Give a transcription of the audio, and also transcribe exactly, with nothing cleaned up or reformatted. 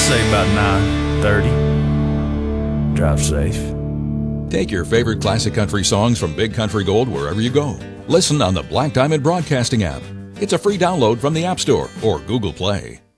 say about nine thirty. Drive safe. Take your favorite classic country songs from Big Country Gold wherever you go. Listen on the Black Diamond Broadcasting app. It's a free download from the App Store or Google Play.